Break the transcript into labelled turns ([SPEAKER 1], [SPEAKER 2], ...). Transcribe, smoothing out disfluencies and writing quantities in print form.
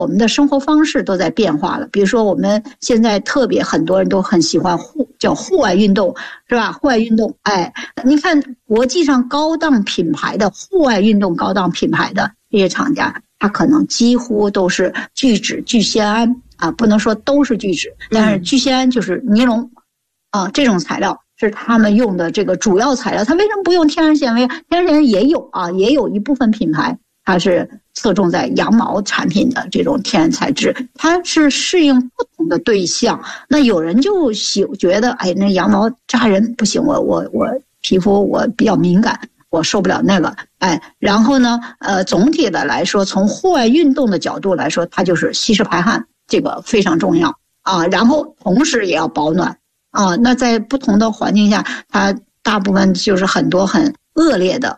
[SPEAKER 1] 我们的生活方式都在变化了。比如说我们现在很多人都很喜欢叫户外运动，是吧？户外运动，你看国际上高档品牌的户外运动高档品牌的这些厂家，它可能几乎都是聚酯、聚酰胺啊，不能说都是聚酯，但是聚酰胺就是尼龙啊，这种材料是他们用的这个主要材料。它为什么不用天然纤维？天然纤维也有啊，也有一部分品牌它是侧重在羊毛产品的这种天然材质，它是适应不同的对象。那有人就觉得，那羊毛扎人不行，我皮肤我比较敏感，我受不了那个，然后呢，总体的来说，从户外运动的角度来说，它就是吸湿排汗，这个非常重要啊。然后同时也要保暖啊。那在不同的环境下，它大部分就是很多很恶劣的